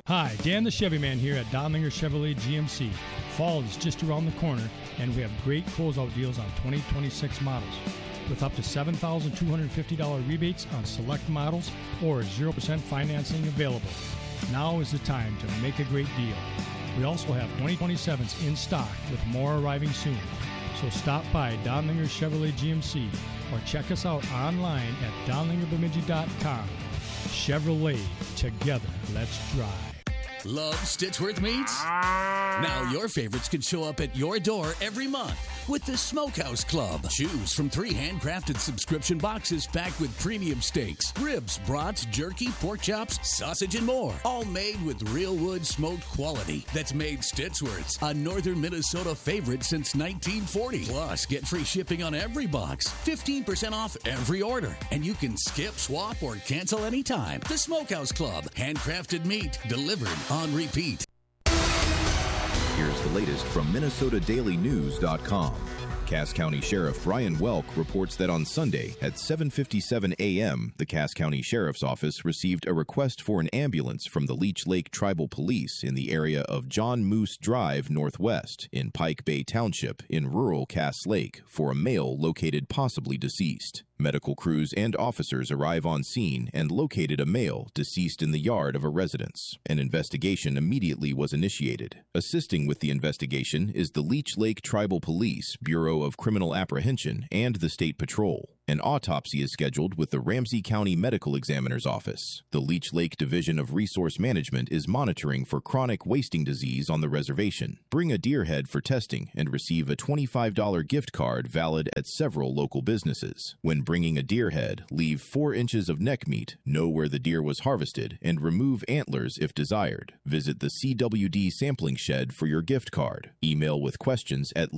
Hi, Dan the Chevy Man here at Donlinger Chevrolet GMC. Fall is just around the corner, and we have great closeout deals on 2026 models. With up to $7,250 rebates on select models or 0% financing available. Now is the time to make a great deal. We also have 2027s in stock with more arriving soon. So stop by Donlinger Chevrolet GMC or check us out online at donlingerbemidji.com. Chevrolet, together, let's drive. Love Stitchworth Meats? Now your favorites can show up at your door every month with the Smokehouse Club. Choose from 3 handcrafted subscription boxes packed with premium steaks, ribs, brats, jerky, pork chops, sausage, and more. All made with real wood smoked quality that's made Stitchworth's a northern Minnesota favorite since 1940. Plus, get free shipping on every box, 15% off every order, and you can skip, swap, or cancel anytime. The Smokehouse Club. Handcrafted meat delivered on repeat. Here's the latest from MinnesotaDailyNews.com. Cass County Sheriff Brian Welk reports that on Sunday at 7:57 a.m., the Cass County Sheriff's Office received a request for an ambulance from the Leech Lake Tribal Police in the area of John Moose Drive Northwest in Pike Bay Township in rural Cass Lake for a male located possibly deceased. Medical crews and officers arrive on scene and located a male deceased in the yard of a residence. An investigation immediately was initiated. Assisting with the investigation is the Leech Lake Tribal Police, Bureau of Criminal Apprehension, and the State Patrol. An autopsy is scheduled with the Ramsey County Medical Examiner's Office. The Leech Lake Division of Resource Management is monitoring for chronic wasting disease on the reservation. Bring a deer head for testing and receive a $25 gift card valid at several local businesses. When bringing a deer head, leave 4 inches of neck meat, know where the deer was harvested, and remove antlers if desired. Visit the CWD sampling shed for your gift card. Email with questions at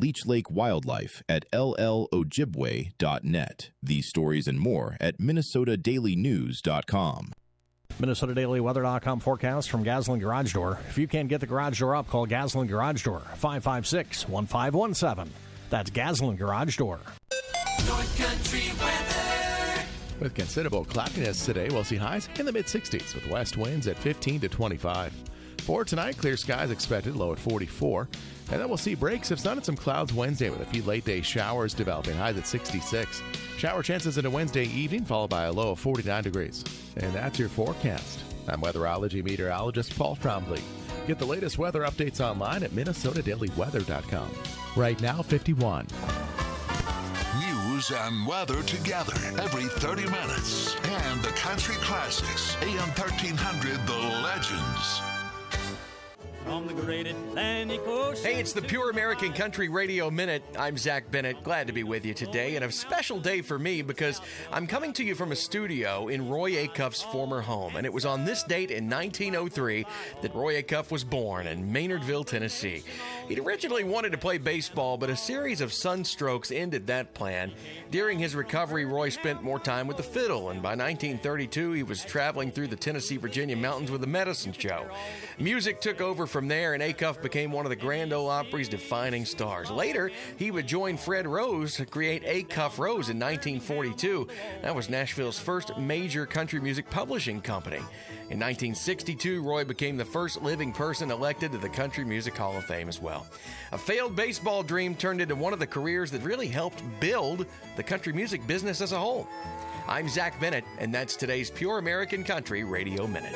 leechlakewildlife@llojibwe.net. These stories and more at MinnesotaDailyNews.com. MinnesotaDailyWeather.com forecast from Gaslin Garage Door. If you can't get the garage door up, call Gaslin Garage Door, 556-1517. That's Gaslin Garage Door. North Country weather. With considerable cloudiness today, we'll see highs in the mid-60s with west winds at 15 to 25. For tonight, clear skies expected, low at 44. And then we'll see breaks of sun and some clouds Wednesday with a few late-day showers developing, highs at 66. Shower chances into Wednesday evening, followed by a low of 49 degrees. And that's your forecast. I'm weatherology meteorologist Paul Trombley. Get the latest weather updates online at MinnesotaDailyWeather.com. Right now, 51. News and weather together every 30 minutes. And the country classics, AM 1300, The Legends. From the great Atlantic Ocean. Hey, it's the Pure American Country Radio Minute. I'm Zach Bennett. Glad to be with you today. And a special day for me because I'm coming to you from a studio in Roy Acuff's former home. And it was on this date in 1903 that Roy Acuff was born in Maynardville, Tennessee. He'd originally wanted to play baseball, but a series of sunstrokes ended that plan. During his recovery, Roy spent more time with the fiddle. And by 1932, he was traveling through the Tennessee-Virginia mountains with a medicine show. Music took over from there, and Acuff became one of the Grand Ole Opry's defining stars. Later, he would join Fred Rose to create Acuff Rose in 1942. That was Nashville's first major country music publishing company. In 1962, Roy became the first living person elected to the Country Music Hall of Fame as well. A failed baseball dream turned into one of the careers that really helped build the country music business as a whole. I'm Zach Bennett, and that's today's Pure American Country Radio Minute.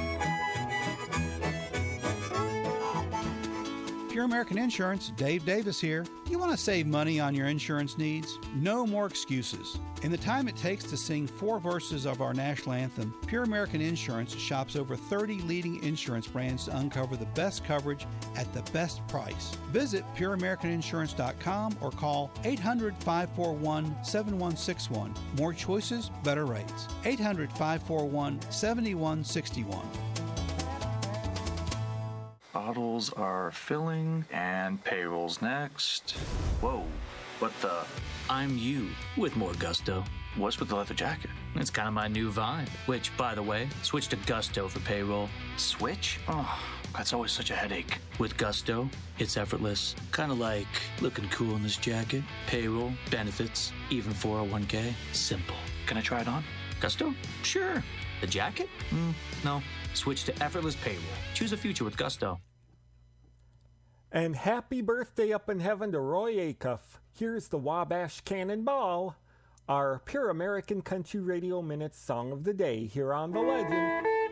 Pure American Insurance, Dave Davis here. Do you want to save money on your insurance needs? No more excuses. In the time it takes to sing 4 verses of our national anthem, Pure American Insurance shops over 30 leading insurance brands to uncover the best coverage at the best price. Visit pureamericaninsurance.com or call 800-541-7161. More choices, better rates. 800-541-7161. Bottles are filling and payroll's next. Whoa, what the? I'm you with more gusto. What's with the leather jacket? It's kind of my new vibe, which, by the way, switch to Gusto for payroll. Switch? Oh, that's always such a headache. With Gusto, it's effortless. Kind of like looking cool in this jacket. Payroll, benefits, even 401k. Simple. Can I try it on? Gusto? Sure. The jacket? No. Switch to effortless payroll. Choose a future with Gusto. And happy birthday up in heaven to Roy Acuff. Here's the Wabash Cannonball, our Pure American Country Radio Minute Song of the Day here on The Legend.